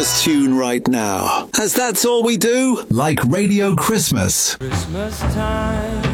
tune right now, as that's all we do, like Radio Christmas. Christmas time.